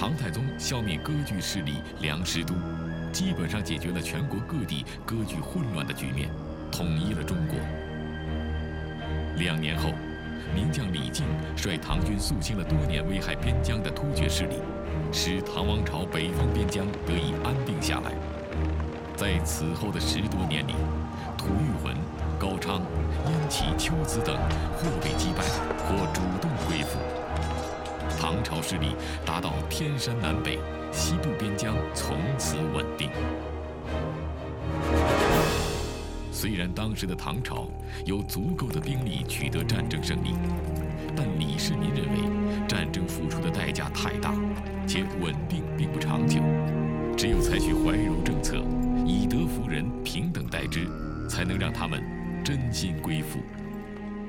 唐太宗消灭割据势力梁师都，基本上解决了全国各地割据混乱的局面，统一了中国。2年后，名将李靖率唐军肃清了多年危害边疆的突厥势力，使唐王朝北方边疆得以安定下来。在此后的10多年里，吐谷浑、高昌、燕齐、龟兹等或被击败，或主动归附。唐朝势力达到天山南北，西部边疆从此稳定。虽然当时的唐朝有足够的兵力取得战争胜利，但李世民认为战争付出的代价太大，且稳定并不长久，只有采取怀柔政策，以德服人，平等待之，才能让他们真心归附。